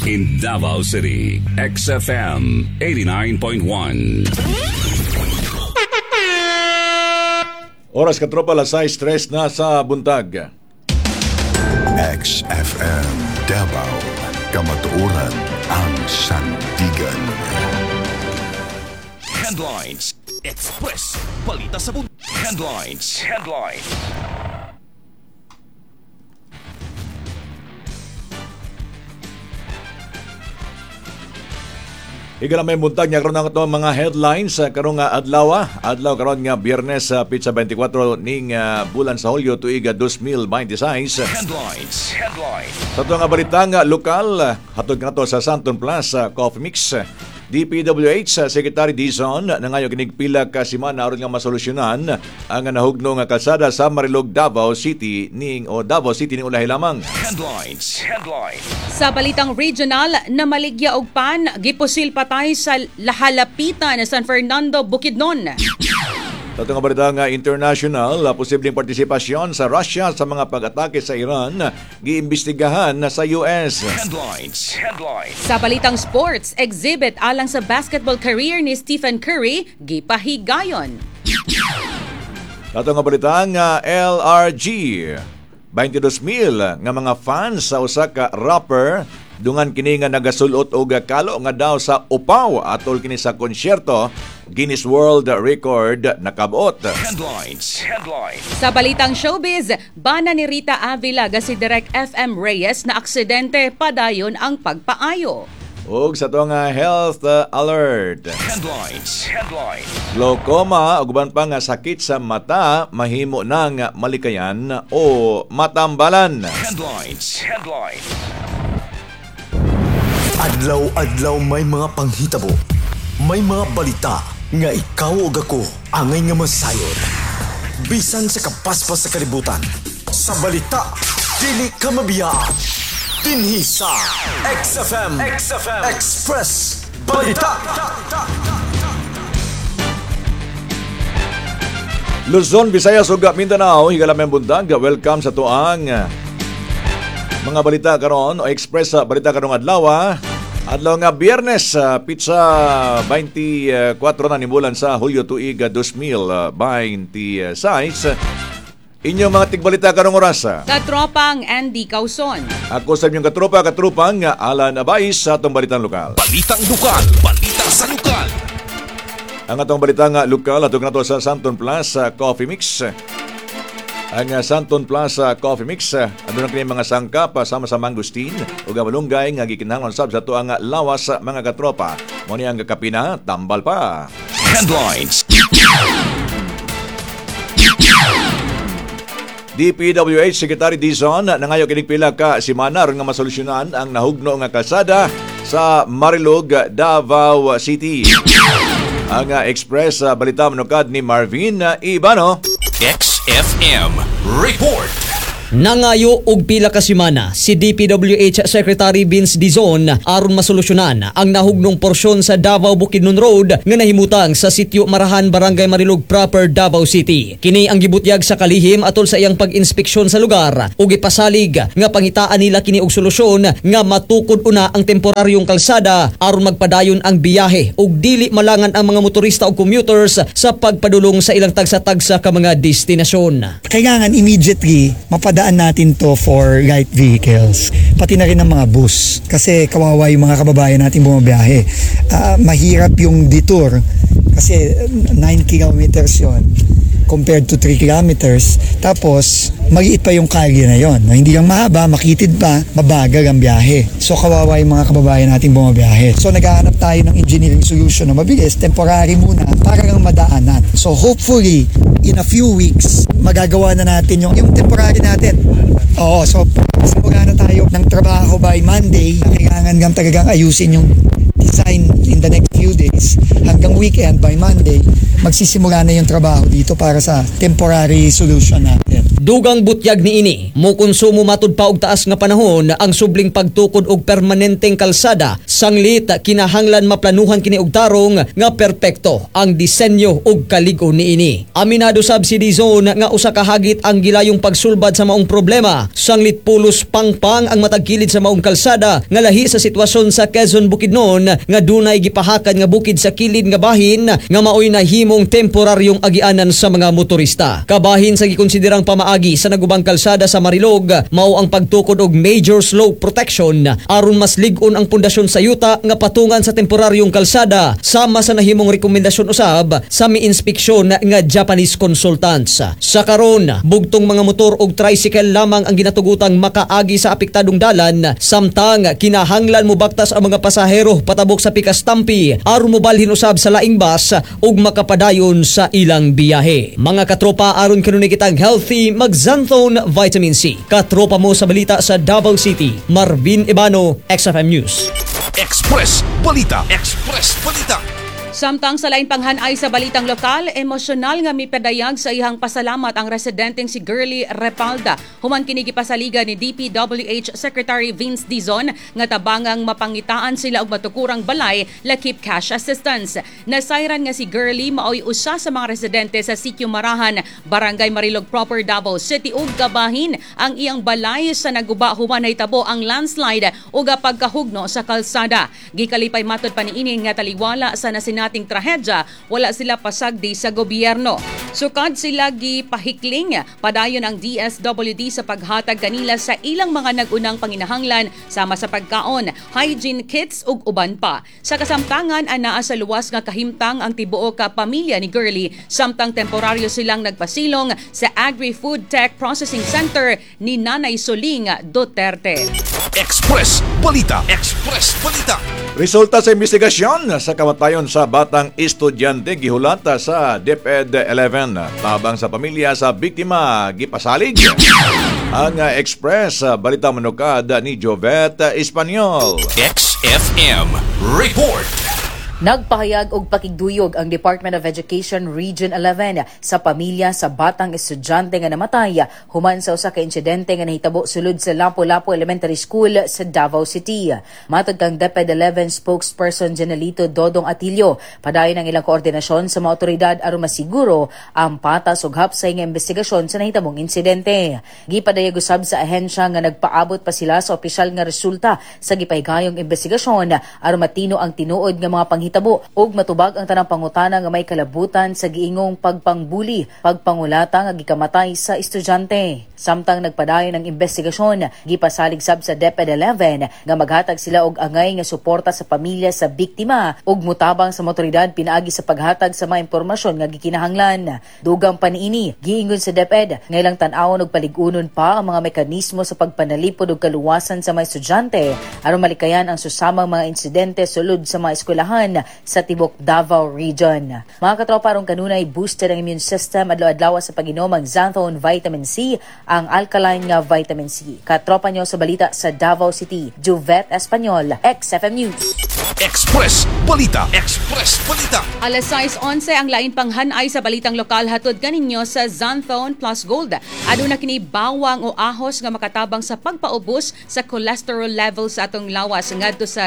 In Davao City, XFM 89.1. Oras katropa, alas 6:03 na sa buntag. XFM Davao, kamatuoran ang sandigan. Headlines Express, balita sa buntag. Headlines. Higala may buntag niya karon ang mga headlines karong adlaw karon nga Biyernes pitsa 24 ning bulan sa Hulyo tuig 2026. Headlines. Sa ito nga balitang lokal hatod nga sa Santon Plaza Coffee Mix, DPWH Secretary Dizon nangayo kinigpila ka semana aron nga masolusyonan ang nahugno nga kalsada sa Marilog, Davao City ning ulahi lamang. Headlines. Sa balitang regional, namaligya og pan gipusil patay sa lahalapitan sa San Fernando, Bukidnon. Sa ito nga balita nga international, posibleng partisipasyon sa Russia sa mga pag-atake sa Iran giimbestigahan sa US. Headlines. Sa balitang sports, exhibit alang sa basketball career ni Stephen Curry gipahigayon. Sa ito nga balita nga LRG, 22,000 nga mga fans sa usa ka rapper dungan kini nga nagasulot og kalo nga daw sa upaw atol kini sa konsyerto Guinness World Record nakabot. Headlines. Sa balitang showbiz, bana ni Rita Avila ga si Direk FM Reyes na aksidente padayon ang pagpaayo. Ug sa to nga health alert. Headlines. Glaucoma ug uban pa nga sakit sa mata mahimo nang malikayan o matambalan. Headlines. Adlaw-adlaw may mga panghitabo, may mga balita nga ikaw ug ako angay nga masayod. Bisan sa kapaspas sa kalibutan, sa balita dili ka mabiyaan. Dinhi sa XFM Express Balita. Luzon, Visayas ug Mindanao, higala may buntag. Welcome sa tuang mga balita karon o Express balita karong adlaw. Adlaw nga Biyernes, pitsa 24 na ni bulan sa Hulyo tuig 2026. Inyong mga tigbalita karong oras. Katropang Andy Causon. Ako sa inyong katrupang Alan Abais sa atong balitang lokal. Balitang lokal. Balita sa lokal. Ang atong balitang lokal atong nato sa Santon Plaza Coffee Mix. Ang Santon Plaza Coffee Mix, ano na kini mga sangkap sama sa mangustin o malunggay nga gikinahanglan sab sa tuang lawas mga katropa. Mo ni ang kakapina, tambal pa. Headlines. DPWH Secretary Dizon nangayo kinigpila ka semana aron nga masolusyonan ang nahugno nga kalsada sa Marilog, Davao City. Ang Express balita manukad ni Marvin Ibano. XFM Report. Nangayo og pila ka semana si DPWH Secretary Vince Dizon aron masolusyonan ang nahugnong porsyon sa Davao Bukidnon Road nga nahimutang sa sitio Marahan, Barangay Marilog proper, Davao City. Kini ang gibutyag sa kalihim atol sa iyang pag-inspeksyon sa lugar ug ipasalig nga pangitaan nila kini og solusyon nga matukod una ang temporaryong kalsada aron magpadayon ang biyahe ug dili malangan ang mga motorista ug commuters sa pagpadulong sa ilang tagsa-tagsa ka mga destinasyon. Kailangan immediately mapadaan natin to for light vehicles, pati na rin ang mga bus kasi kawawa yung mga kababayan natin bumabiyahe. Mahirap yung detour kasi 9 kilometers yon compared to 3 kilometers, tapos maliit pa yung kalye na yon. Hindi lang mahaba, makitid pa, mabagal ang biyahe. So kawawa yung mga kababayan natin bumabiyahe. So naghahanap tayo ng engineering solution na mabilis, temporary muna para lang madaanan. So hopefully in a few weeks magagawa na natin yung temporary natin. Oo, so simula na tayo ng trabaho by Monday. Kailangan lang talagang ayusin yung design in the next few days. Hanggang weekend by Monday magsisimula na yung trabaho dito para sa temporary solution natin. Dugang butyag niini mo konsumo matud pa og taas nga panahon ang subling pagtukod og permanenteng kalsada sanglit kinahanglan maplanuhan kini og tarong nga perpekto ang disenyo og kalig-on niini. Aminado sab si Dizon nga usa ka hagit ang gilayong pagsulbad sa maong problema sanglit pulos pangpang ang matagkilid sa maong kalsada nga lahi sa sitwasyon sa Quezon Bukidnon nga dunay gipahakan nga bukid sa kilid nga bahin nga maoy nahimong temporaryong agianan sa mga motorista. Kabahin sa gikonsiderang pamaagi sa nagubang kalsada sa Marilog mao ang pagtukod og major slope protection aron mas lig-on ang pundasyon sa yuta nga patungan sa temporaryong kalsada sama sa nahimong rekomendasyon usab sa miinspeksyon nga Japanese consultants. Sa karon, bugtong mga motor og tricycle lamang ang ginatugutang makaagi sa apektadong dalan samtang kinahanglan mo baktas ang mga pasahero patabok sa pikastampi aron mobalhin usab sa laing bus ug makapadayon sa ilang biyahe. Mga katropa, aron kanunay kitang healthy mag-Xanthone Vitamin C. Katropa mo sa balita sa Davao City, Marvin Ibano, XFM News. Express Balita. Express Balita. Samtang sa lain panghanay sa balitang lokal, emosyonal nga mipadayag sa ihang pasalamat ang residenteng si Girly Repalda. Human kini gipasaligan ni DPWH Secretary Vince Dizon nga tabangang mapangitaan sila og matukurang balay lakip cash assistance. Nasayran nga si Girly maoy usa sa mga residente sa Sitio Marahan, Barangay Marilog Proper, Davao City ug gabahin ang iyang balay sa naguba human nahitabo ang landslide ug pagkahugno sa kalsada. Gikalipay matud pa niini nga taliwala sa nating trahedya, wala sila pasagdi sa gobyerno. Sukad sila gipahikling padayon ang DSWD sa paghatag kanila sa ilang mga nagunang panginahanglan sama sa pagkaon, hygiene kits ug uban pa. Sa kasamtangan anaa sa luwas nga kahimtang ang tibuok ka pamilya ni Girly samtang temporaryo silang nagpasilong sa Agri-Food Tech Processing Center ni Nanay Soling Duterte. Express Balita. Express Balita. Resulta sa investigasyon sa kamatayon sa batang estudyante gihulata sa DepEd 11 tabang sa pamilya sa biktima gipasalig. Ang Express Balita manukad ni Jovette Espanyol. XFM Report. Nagpahayag og pakigduyog ang Department of Education Region 11 sa pamilya sa batang estudyante nga namatay human sa usa ka insidente nga nahitabo sulod sa Lapu-Lapu Elementary School sa Davao City. Matod kang DepEd 11 spokesperson Janelito Dodong Atilio, padayon ang ilang koordinasyon sa mga otoridad aron masiguro ang patas ug hapsay nga investigasyon sa nahitabong insidente. Gipadayag usab sa ahensya nga nagpaabot pa sila sa opisyal nga resulta sa gipahigayong investigasyon aron matino ang tinuod nga mga panghitabo ug matubag ang tanang pangutana nga may kalabutan sa giingong pagpangbuli, pagpangulata nga gikamatay sa estudyante. Samtang nagpadayon ang investigasyon, gipasalig sab sa DepEd 11 nga maghatag sila og angay nga suporta sa pamilya sa biktima ug mutabang sa motoridad pinaagi sa paghatag sa mga impormasyon nga gikinahanglan. Dugang paniini, giingon sa DepEd nga ilang tan-awon og paligunon pa ang mga mekanismo sa pagpanalipod ug kaluwasan sa mga estudyante aron malikayan ang susamang mga insidente sulod sa mga eskwelahan sa tibok Davao Region. Mga katropa, aron kanunay boosted ang immune system adlaw-adlaw sa pag-inom ang Xanthone Vitamin C, ang alkaline nga vitamin C. Katropa nyo sa balita sa Davao City, Jovette Espanyol, XFM News. Express Balita. Express Balita. Alas 6:11 ang lain panghanay sa balitang lokal hatod kaninyo sa Xanthone Plus Gold. Aduna kini bawang o ahos nga makatabang sa pagpaubos sa cholesterol levels sa atong lawas ngadto sa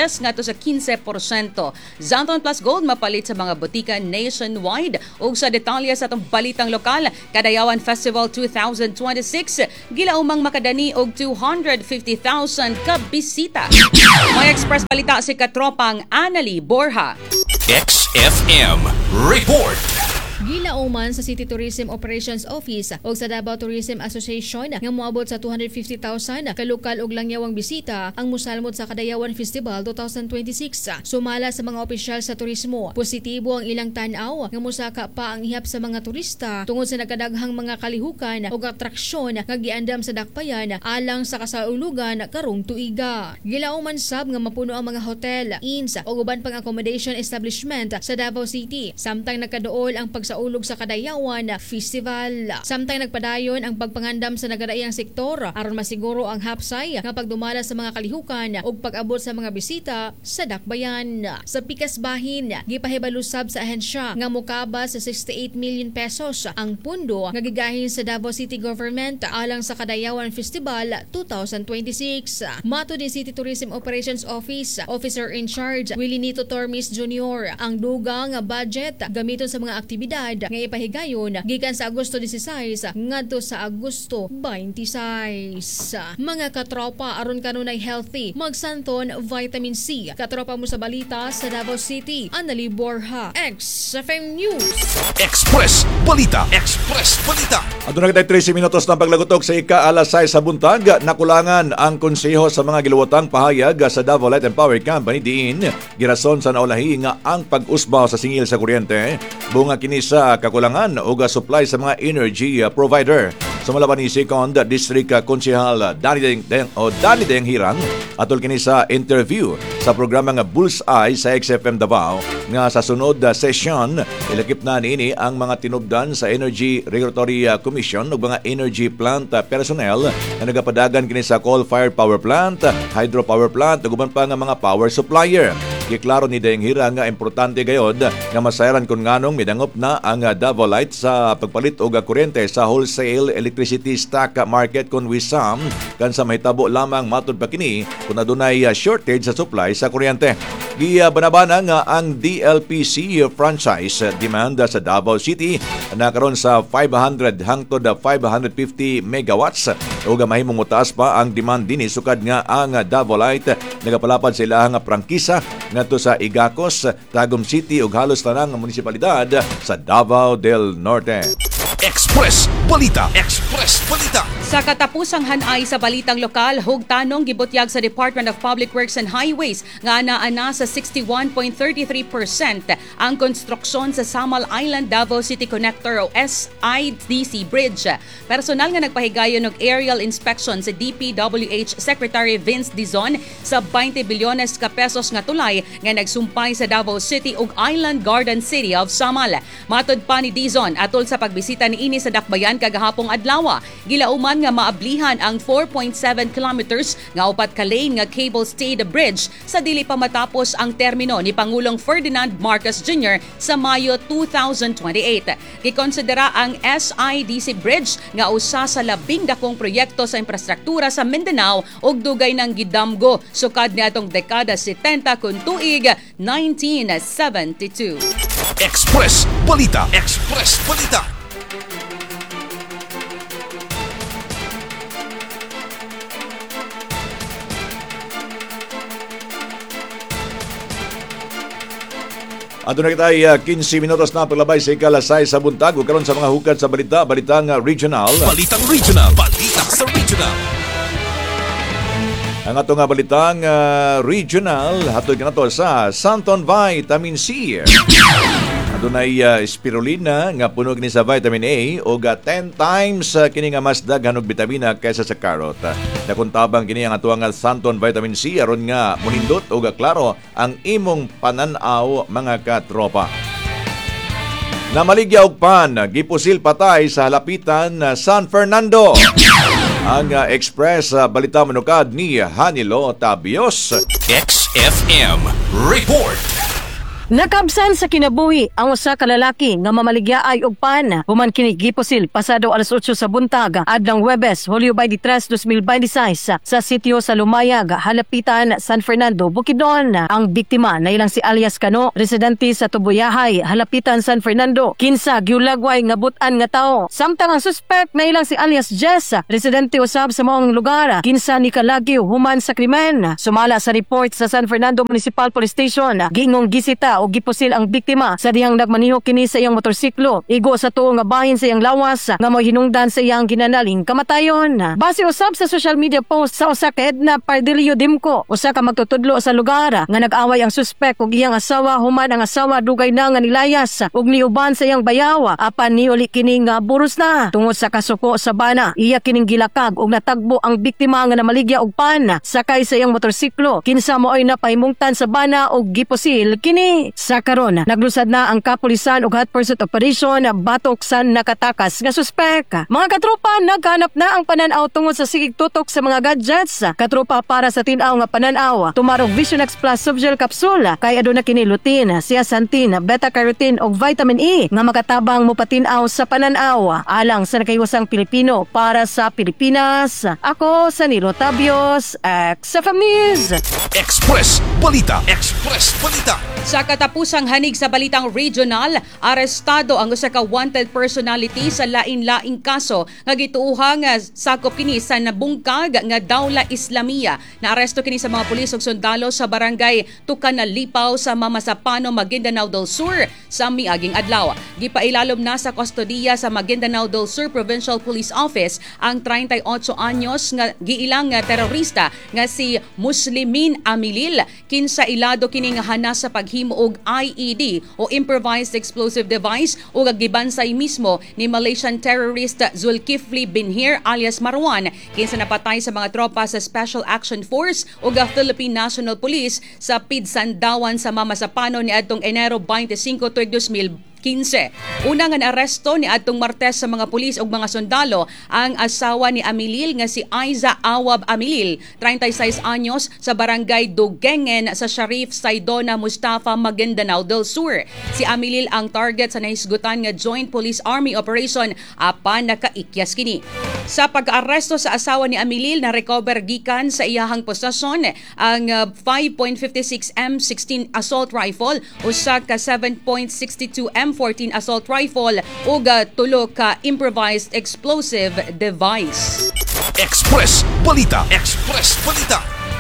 15%. Xanthone Plus Gold mapalit sa mga botika nationwide. Ug sa detalye sa atong balitang lokal, Kadayawan Festival 2026 gilaumang makadani og 250,000 ka bisita. May express balita si katropang Annalie Borja. XFM Report. Gilauman sa City Tourism Operations Office o sa Davao Tourism Association nga moabot sa 250,000 ka lokal ug langyawang bisita ang musalmot sa Kadayawan Festival 2026. Sumala sa mga opisyal sa turismo, positibo ang ilang tan-aw nga musaka pa ang ihap sa mga turista tungod sa nagkadaghang mga kalihukan ug atraksyon nga giandam sa dakpayan alang sa kasaulugan karong tuiga. Gilauman sab nga mapuno ang mga hotel, inns ug uban pang accommodation establishment sa Davao City samtang nakaduol ang sa sa ulog sa Kadayawan Festival. Samtang nagpadayon ang pagpangandam sa nagadaiyang sektor aron masiguro ang hapsay nga pagdumala sa mga kalihukan ug pag-abot sa mga bisita sa dakbayan. Sa pikas bahin, gipahibalusab sa ahensya nga mukaba sa 68 million pesos ang pundo nga gigahin sa Davao City Government alang sa Kadayawan Festival 2026. Mato ni City Tourism Operations Office Officer in Charge Willie Nito Tormis Jr. ang dugang budget gamiton sa mga aktibidad nga ipahigayon gikan sa Agosto 16 ngadto sa Agosto 26. Mga katropa aron kanunay healthy magsanton vitamin C. Katropa mo sa balita sa Davao City, Anali Borja, XFM News. Express Balita. Express Balita. Ato na kitay 13 minutos ng paglagutok sa ika-alasay sa buntag. Nakulangan ang konseho sa mga giluwatang pahayag sa Davao Light and Power Company diin girason sa naulahi nga ang pag-usbaw sa singil sa kuryente bunga kini sa kakulangan o supply sa mga energy provider. Sumalaban ni Second District Konsehal Danny Deng Hirang atol kini sa interview sa programa nga Bullseye sa XFM Davao nga sa sunod session ilakip na niini ang mga tinubdan sa Energy Regulatory Commission ug mga energy plant personnel na nagapadagan kini sa coal-fired power plant, hydropower plant ug uban pa nga mga power supplier. Giklaro ni Deng Hirang nga importante gayod nga masayaran kun nganong midangop na ang Davao Light sa pagpalit og kuryente sa wholesale electricity stock market kun WISAM kan sa mahitabo lamang matud pa kini kun adunay shortage sa supply sa kuryente. Gibanabana nga ang DLPC franchise demand sa Davao City na karon sa 500 hangtod 550 megawatts ug mahimong mutaas pa ang demand dinhi sukad nga ang Davao Light nagapalapad sa ilahang prangkisa ngadto sa Igacos, Tagum City ug halos tanang munisipalidad sa Davao del Norte. Express Balita. Express Balita. Sa katapusang hanay sa balitang lokal, hugtanong gibutyag sa Department of Public Works and Highways nga naa sa 61.33% ang konstruksyon sa Samal Island Davao City Connector o SIDC Bridge. Personal nga nagpahigayon og aerial inspection sa DPWH Secretary Vince Dizon sa 20 bilyones ka pesos nga tulay nga nagsumpay sa Davao City ug Island Garden City of Samal. Matud pa ni Dizon atol sa pagbisita niini sa dakbayan kagahapong adlaw, gilauman nga maablihan ang 4.7 kilometers nga upat ka lane nga cable-stayed bridge sa dili pa matapos ang termino ni Pangulong Ferdinand Marcos Jr. sa Mayo 2028. Gikonsidera ang SIDC Bridge nga usa sa labing dakong proyekto sa infrastruktura sa Mindanao ug dugay ng gidamgo sukad niadtong dekada 70 kun tuig 1972. Express Balita. Express Balita. Ato na kita 15 minutos na paglabay sa ikalasay sa buntag ug karon sa mga hukad sa balitang regional. Balitang regional. Balita sa regional. Ang ato nga balitang regional hatod kanato sa Santon Vitamin C. Adunay spirulina nga puno kini sa vitamin A ug 10 times kini nga mas daghan og bitamina kaysa sa carrot. Nakuntabang kini ang atuang Santon Vitamin C aron nga munindot ug klaro ang imong panan-aw mga katropa. Namaligya og pan gipusil patay sa halapitan San Fernando. Ang Express balita manukad ni Hanilo Tabios. XFM Report. Nakabsan sa kinabuhi ang usa ka lalaki nga mamaligyaay og pan human kini gipusil pasado alas 8 sa buntag adlang Huwebes, Hulyo 23, 2026 sa sitio sa Lumayag, halapitan San Fernando, Bukidnon. Ang biktima na ilang si alias Kano, residente sa Tubuyahay, halapitan San Fernando. Kinsa giulagway nga butan nga tawo. Samtang ang suspect na ilang si alias Jess, residente usab sa maong lugar. Kinsa ni kalagyo human sa krimen. Sumala sa report sa San Fernando Municipal Police Station, gingong gisita o gipusil ang biktima sa dihang nagmaniho kini sa iyang motorsiklo. Igo sa tuo nga bahin sa iyang lawas nga mo hinungdan sa iyang ginanaling kamatayon. Base usab sa social media post sa usa ka Edna Pardilio Dimko, usa ka magtutudlo sa lugar nga nag-away ang suspect ug iyang asawa human ang asawa dugay na nga nilayas ug niuban sa iyang bayawa apan niuli kini nga buros na. Tungod sa kasuko sa bana, iya kining gilakag ug natagbo ang biktima nga namaligya og pan sakay sa iyang motorsiklo. Kinsa mo ay napahimungtan sa bana ug gipusil kini. Sa karon, naglusad na ang kapulisan og hot pursuit operation batok sa nakatakas nga suspek. Mga katropa, naghanap na ang pananaw tungod sa sigig tutok sa mga gadgets. Katropa, para sa tinaw nga pananaw, tumarog Vision X Plus Subgel Capsule kay aduna kini lutein, zeaxanthin, beta-carotene ug vitamin E nga makatabang mopatinaw sa pananaw. Alang sa nakaiwasang Pilipino para sa Pilipinas. Ako sa Nilo Tabios, XFM News. Express Balita. Express Balita. Sa katapusang hanig sa balitang regional, arestado ang usa ka wanted personality sa lain-laing kaso nga gituuhang sakop kini sa nabungkag nga Dawla Islamia. Naaresto kini sa mga pulis ug sundalo sa barangay Tucanalipaw sa Mamasapano, Maguindanao del Sur sa miaging adlaw. Gipailalom na sa kustodiya sa Maguindanao del Sur Provincial Police Office ang 38 anyos nga giilang terorista nga si Muslimin Amilil. Kinsa ilado kini nga hana sa paghimo og IED o improvised explosive device o gibansay mismo ni Malaysian terrorist Zulkifli Binhir alias Marwan, kinsa napatay sa mga tropa sa Special Action Force o Philippine National Police sa Pidsandawan sa Mamasapano ni adtong Enero 25, 2015. Una nga naaresto ni adtong Martes sa mga pulis ug mga sundalo ang asawa ni Amilil nga si Aiza Awab Amilil, 36 anyos, sa barangay Dugengen sa Sharif Saidona Mustafa, Maguindanao del Sur. Si Amilil ang target sa nahisgutan nga Joint Police Army Operation apan nakaikyas kini. Sa pag-aresto sa asawa ni Amilil, na-recover gikan sa iyahang posasyon ang 5.56 M16 assault rifle, usa ka 7.62 M14 assault rifle ug tulo ka improvised explosive device. Express Balita. Express Balita.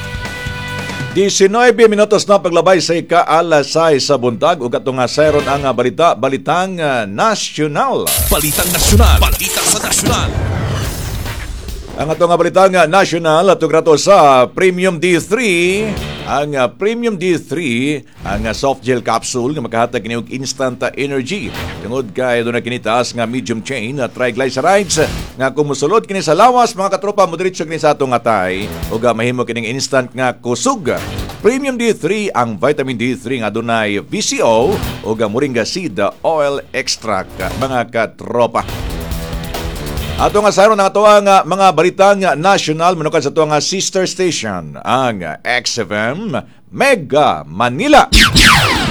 19 minutos na paglabay sa ika-alasay sa buntag ug atong sayron ang balitang nasyonal. Balitang nasyonal. Balita sa nasyonal. Ang atong balitang nasyonal atong rato sa Premium D3. Ang Premium D3, ang soft gel capsule nga makahatag kini og instant energy. Tungod kay aduna kini taas nga medium chain triglycerides nga kung mosulod kini sa lawas, mga katropa, moderitso kini sa atong atay ug mahimo kining instant nga kusog. Premium D3 ang vitamin D3 nga adunay VCO ug moringa seed oil extract, mga katropa. Ato nga sayron ang ato ang mga balitang national manukan sa ato nga sister station, ang XFM Mega Manila.